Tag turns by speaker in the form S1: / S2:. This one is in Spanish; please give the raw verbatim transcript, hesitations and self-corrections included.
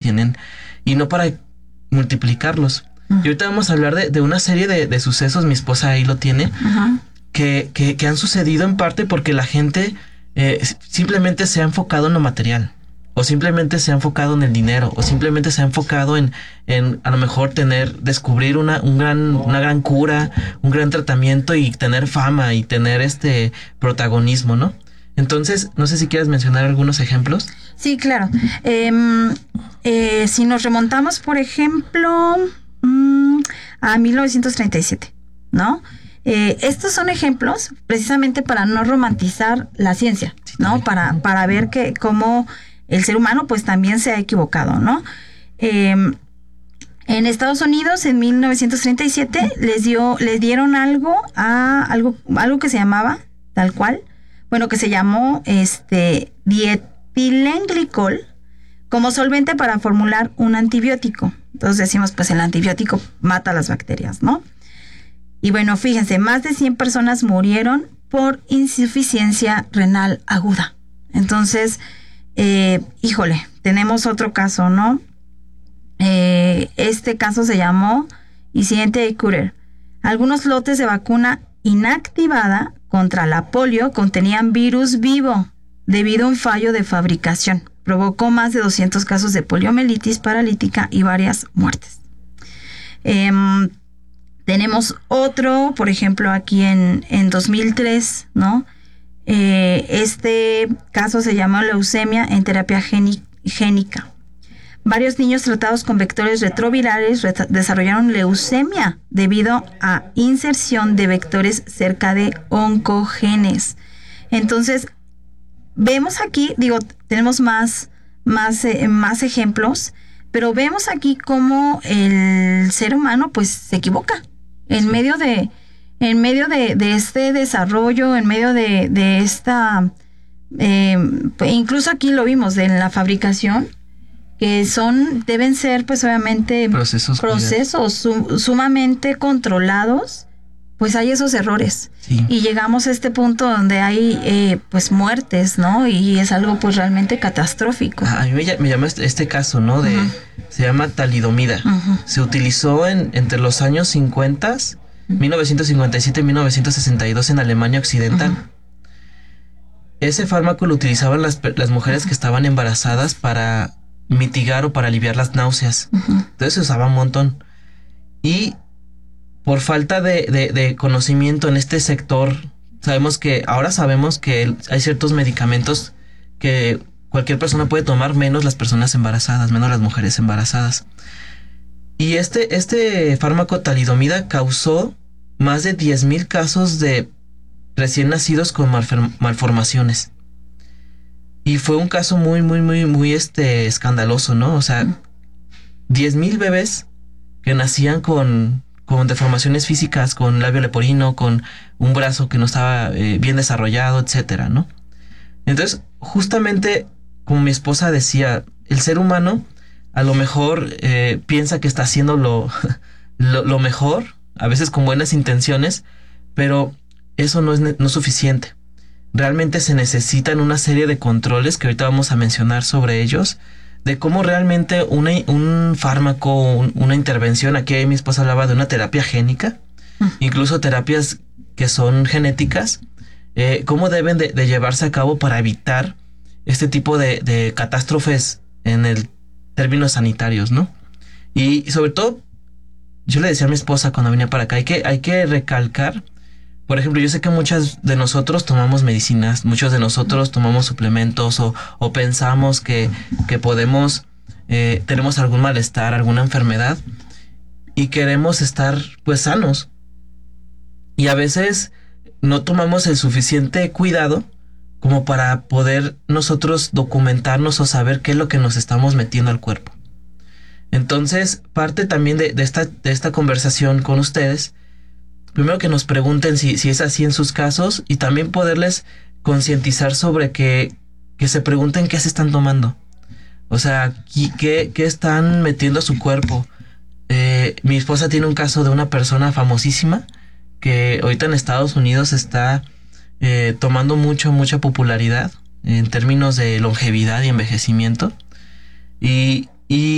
S1: tienen y no para multiplicarlos. Uh-huh. Y ahorita vamos a hablar de, de una serie de, de sucesos, mi esposa ahí lo tiene, uh-huh. que, que, que han sucedido en parte porque la gente eh, simplemente se ha enfocado en lo material, o simplemente se ha enfocado en el dinero, o simplemente se ha enfocado en, en a lo mejor tener, descubrir una, un gran, una gran cura, un gran tratamiento y tener fama y tener este protagonismo, ¿no? Entonces, no sé si quieres mencionar algunos ejemplos.
S2: Sí, claro. Eh, eh, si nos remontamos, por ejemplo, mmm, a mil novecientos treinta y siete, ¿no? Eh, estos son ejemplos precisamente para no romantizar la ciencia, sí, ¿no? Para, para ver que cómo el ser humano pues también se ha equivocado, ¿no? Eh, en Estados Unidos, en mil novecientos treinta y siete, les dio, les dieron algo a algo, algo que se llamaba, tal cual, bueno, que se llamó este dietilenglicol como solvente para formular un antibiótico. Entonces decimos, pues el antibiótico mata las bacterias, ¿no? Y bueno, fíjense, más de cien personas murieron por insuficiencia renal aguda. Entonces, eh, híjole, tenemos otro caso, ¿no? Eh, este caso se llamó incidente de Cutter. Algunos lotes de vacuna inactivada contra la polio contenían virus vivo debido a un fallo de fabricación. Provocó más de doscientos casos de poliomielitis paralítica y varias muertes. Eh, tenemos otro, por ejemplo, aquí en, en dos mil tres, ¿no? Eh, este caso se llamó leucemia en terapia geni- génica. Varios niños tratados con vectores retrovirales ret- desarrollaron leucemia debido a inserción de vectores cerca de oncogenes. Entonces, vemos aquí, digo, tenemos más, más, eh, más ejemplos, pero vemos aquí cómo el ser humano pues se equivoca en medio de, en medio de, de este desarrollo, en medio de, de esta, eh, incluso aquí lo vimos, de la fabricación, que son, deben ser pues obviamente
S1: procesos,
S2: procesos su, sumamente controlados, pues hay esos errores.
S1: Sí.
S2: Y llegamos a este punto donde hay eh, pues muertes, ¿no? Y es algo pues realmente catastrófico.
S1: Ah, a mí me, me llama este, este caso, ¿no? De, uh-huh. Se llama talidomida. Uh-huh. Se utilizó en, entre los años cincuenta, uh-huh. mil novecientos cincuenta y siete y mil novecientos sesenta y dos en Alemania Occidental. Uh-huh. Ese fármaco lo utilizaban las, las mujeres uh-huh. que estaban embarazadas para mitigar o para aliviar las náuseas. Uh-huh. Entonces se usaba un montón. Y por falta de, de, de conocimiento en este sector, sabemos que, ahora sabemos que hay ciertos medicamentos que cualquier persona puede tomar, menos las personas embarazadas, menos las mujeres embarazadas. Y este, este fármaco talidomida causó más de diez mil casos de recién nacidos con malform- malformaciones. Y fue un caso muy, muy, muy, muy este, escandaloso, ¿no? O sea, diez mil bebés que nacían con, con deformaciones físicas, con labio leporino, con un brazo que no estaba eh, bien desarrollado, etcétera, ¿no? Entonces, justamente, como mi esposa decía, el ser humano a lo mejor eh, piensa que está haciendo lo, lo, lo mejor, a veces con buenas intenciones, pero eso no es, no es suficiente. Realmente se necesitan una serie de controles que ahorita vamos a mencionar sobre ellos, de cómo realmente una, un fármaco, un, una intervención, aquí mi esposa hablaba de una terapia génica, uh-huh. incluso terapias que son genéticas, eh, cómo deben de, de llevarse a cabo para evitar este tipo de, de catástrofes en el términos sanitarios, ¿no? Y, y sobre todo, yo le decía a mi esposa cuando venía para acá, hay que, hay que recalcar. Por ejemplo, yo sé que muchos de nosotros tomamos medicinas, muchos de nosotros tomamos suplementos o, o pensamos que, que podemos, eh, tenemos algún malestar, alguna enfermedad y queremos estar pues sanos. Y a veces no tomamos el suficiente cuidado como para poder nosotros documentarnos o saber qué es lo que nos estamos metiendo al cuerpo. Entonces, parte también de, de, esta, de esta conversación con ustedes, primero que nos pregunten si, si es así en sus casos y también poderles concientizar sobre que, que se pregunten qué se están tomando. O sea, qué, qué están metiendo a su cuerpo. Eh, mi esposa tiene un caso de una persona famosísima que ahorita en Estados Unidos está eh, tomando mucho, mucha popularidad en términos de longevidad y envejecimiento. Y, y